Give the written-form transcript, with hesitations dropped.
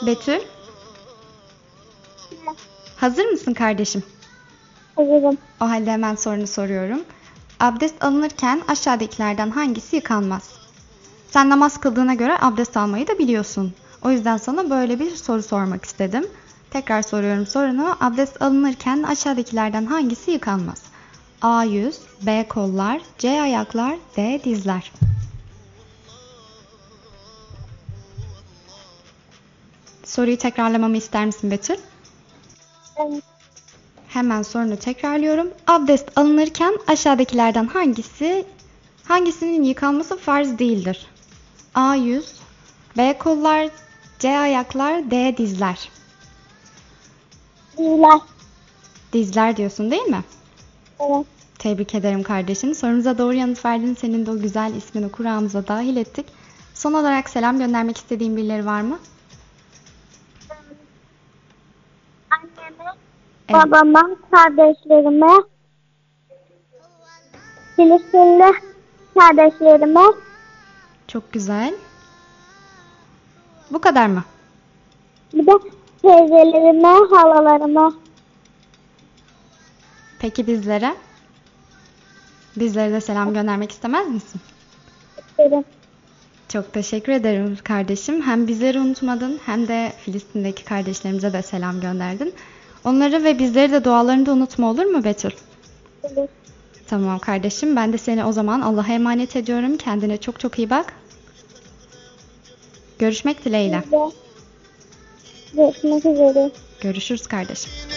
Betül, hazır mısın kardeşim? Hazırım. O halde hemen sorunu soruyorum. Abdest alınırken aşağıdakilerden hangisi yıkanmaz? Sen namaz kıldığına göre abdest almayı da biliyorsun. O yüzden sana böyle bir soru sormak istedim. Tekrar soruyorum sorunu. Abdest alınırken aşağıdakilerden hangisi yıkanmaz? A. Yüz, B. Kollar, C. Ayaklar, D. Dizler. Soruyu tekrarlamamı ister misin Betül? Evet. Hemen sorunu tekrarlıyorum. Abdest alınırken aşağıdakilerden hangisinin yıkanması farz değildir? A. Yüz, B. Kollar, C. Ayaklar, D. Dizler. Dizler. Dizler diyorsun değil mi? Evet. Tebrik ederim kardeşim. Sorumuza doğru yanıt verdin. Senin de o güzel ismini kuramıza dahil ettik. Son olarak selam göndermek istediğin birileri var mı? Anneme, Evet. babama, kardeşlerime, Filistinli kardeşlerime, Çok güzel. Bu kadar mı? bir de teyzelerime, halalarıma. Peki bizlere? Bizlere de selam göndermek istemez misin? isterim. Çok teşekkür ederim kardeşim. Hem bizleri unutmadın hem de Filistin'deki kardeşlerimize de selam gönderdin. Onları ve bizleri de dualarında unutma, olur mu Betül? Olur. Tamam kardeşim, ben de seni o zaman Allah'a emanet ediyorum. Kendine çok çok iyi bak. Görüşmek dileğiyle. Size görüşmek üzere. Görüşürüz kardeşim.